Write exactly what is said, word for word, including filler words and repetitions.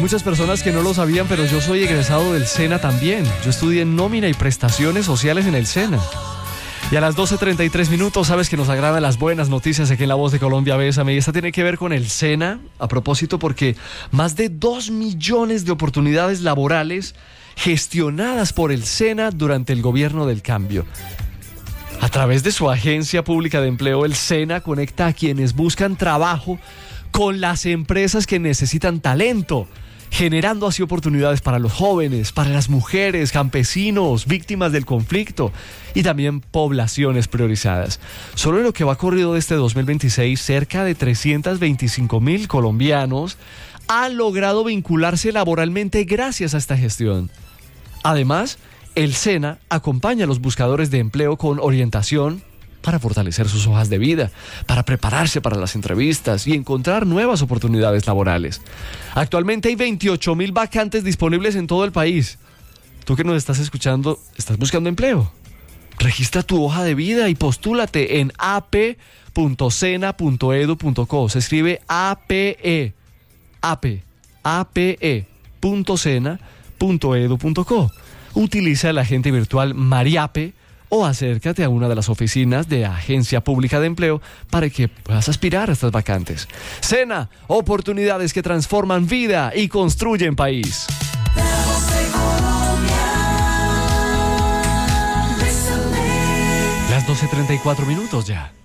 muchas personas que no lo sabían, pero yo soy egresado del SENA también. Yo estudié nómina y prestaciones sociales en el SENA. Y a las doce treinta y tres minutos, sabes que nos agradan las buenas noticias aquí en La Voz de Colombia. Bésame. Y esta tiene que ver con el SENA, a propósito, porque más de dos millones de oportunidades laborales gestionadas por el SENA durante el gobierno del cambio. A través de su agencia pública de empleo, el SENA conecta a quienes buscan trabajo con las empresas que necesitan talento, generando así oportunidades para los jóvenes, para las mujeres, campesinos, víctimas del conflicto y también poblaciones priorizadas. Solo en lo que va corrido de este dos mil veintiséis, cerca de trescientos veinticinco mil colombianos han logrado vincularse laboralmente gracias a esta gestión. Además, el SENA acompaña a los buscadores de empleo con orientación para fortalecer sus hojas de vida, para prepararse para las entrevistas y encontrar nuevas oportunidades laborales. Actualmente hay veintiocho mil vacantes disponibles en todo el país. Tú que nos estás escuchando, ¿estás buscando empleo? Registra tu hoja de vida y postúlate en a p punto sena punto edu punto co. Se escribe A P E, A P, A P E punto sena punto edu punto co. Utiliza el agente virtual Mariape o acércate a una de las oficinas de Agencia Pública de Empleo para que puedas aspirar a estas vacantes. SENA, oportunidades que transforman vida y construyen país. Las doce treinta y cuatro minutos ya.